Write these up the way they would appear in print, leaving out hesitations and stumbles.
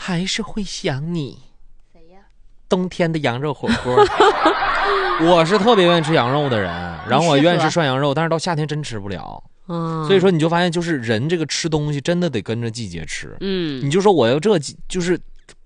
还是会想你。 谁呀？ 冬天的羊肉火锅。我是特别愿意吃羊肉的人，然后我愿意吃涮羊肉，但是到夏天真吃不了。所以说你就发现，就是人这个吃东西真的得跟着季节吃。你就说我要就是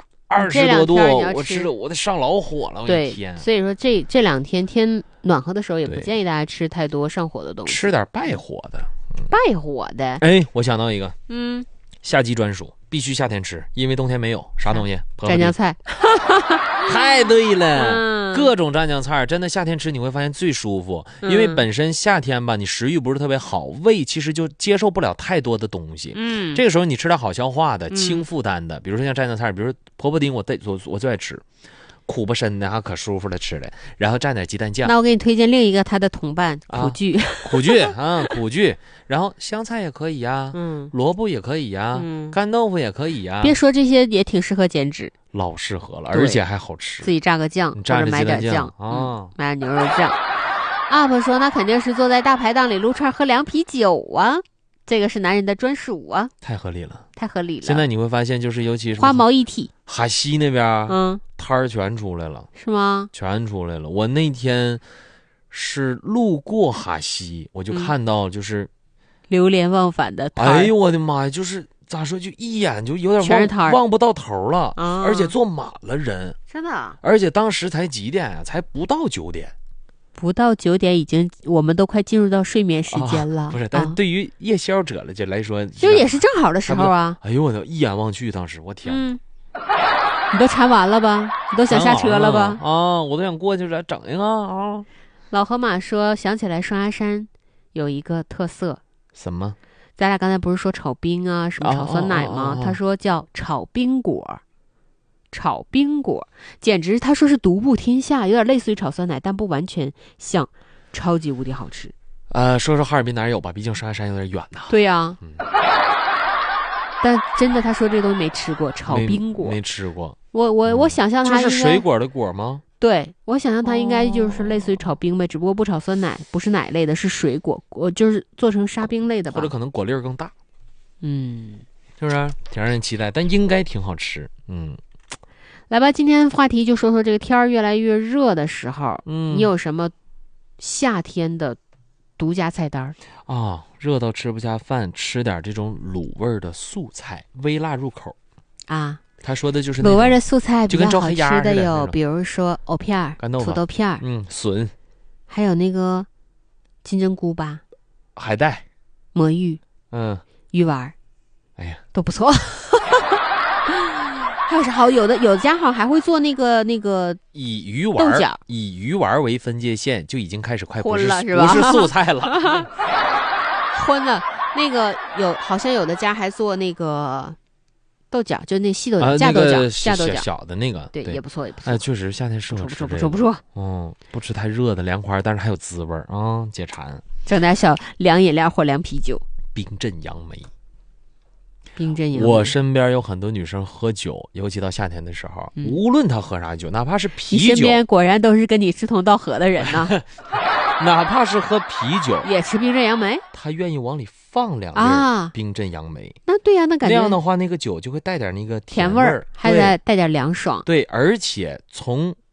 20多度，我吃着我得上老火了，我的天！ 所以说这2天天暖和的时候，也不建议大家吃太多上火的东西， 吃点败火的。 败火的。 哎，我想到一个，夏季专属，必须夏天吃，因为冬天没有啥东西。 蘸酱菜。 太对了，各种蘸酱菜真的夏天吃你会发现最舒服，因为本身夏天吧，你食欲不是特别好，胃其实就接受不了太多的东西。这个时候你吃点好消化的、轻负担的，比如说像蘸酱菜，比如说婆婆丁，我最爱吃。苦不深的还可舒服了吃的，然后蘸点鸡蛋酱。 那我给你推荐另一个它的同伴苦苣。 苦苣，然后香菜也可以呀，萝卜也可以呀，干豆腐也可以呀。 别说这些也挺适合减脂， 老适合了，而且还好吃。 自己炸个酱，或者买点酱买点牛肉酱。UP 说那肯定是坐在大排档里撸串喝凉啤酒啊，这个是男人的专属啊， 太合理了。 现在你会发现，就是尤其是花毛一体， 哈西那边，摊儿全出来了， 是吗？ 全出来了。我那天是路过哈西，我就看到就是流连忘返的摊儿。 哎呦我的妈呀，就是咋说，就一眼就有点望不到头了，而且坐满了人， 真的。 而且当时才几点呀？才不到9点。 不到9点，我们都快进入到睡眠时间了。 不是，但对于夜宵者来说， 就也是正好的时候啊。 哎呦我的，一眼望去，当时我天， 你都馋完了吧？你都想下车了吧？ 我都想过去了，整一个啊。 老河马说，想起来双鸭山有一个特色， 什么？ 咱俩刚才不是说炒冰啊，什么炒酸奶吗？他说叫炒冰果。炒冰果简直他说是独步天下，有点类似于炒酸奶，但不完全像，超级无敌好吃。 说说哈尔滨哪有吧，毕竟双鸭山有点远呐。 对呀，但真的他说这东西没吃过，炒冰果没吃过。 我想象它就是水果的果吗？ 对，我想象它应该就是类似于炒冰呗，只不过不炒酸奶，不是奶类的，是水果，就是做成沙冰类的吧， 或者可能果粒更大。是不是挺让人期待？但应该挺好吃。 来吧，今天话题就说说这个天儿越来越热的时候，你有什么夏天的独家菜单啊？热到吃不下饭，吃点这种卤味的素菜，微辣入口啊。他说的就是卤味的素菜比较好吃的有，比如说藕片、土豆片、 笋，还有那个金针菇吧， 海带、 魔芋、鱼丸， 哎呀， 都不错。还有啥好？有的家好还会做那个以鱼丸为分界线，就已经开始快不是素菜了。 荤了，那个好像有的家还做那个豆角，就那细豆角、架豆角、 小的那个， 对，也不错，也不错。 确实夏天适合吃， 不错。 不吃太热的凉快，但是还有滋味啊，解馋。 整点小凉饮料或凉啤酒， 冰镇杨梅。 我身边有很多女生喝酒，尤其到夏天的时候，无论她喝啥酒，哪怕是啤酒， 你身边果然都是跟你志同道合的人呢。 哪怕是喝啤酒， 也吃冰镇杨梅， 她愿意往里放2粒冰镇杨梅。 那对呀，那感觉那样的话，那个酒就会带点那个甜味儿，还带点凉爽。 对，而且从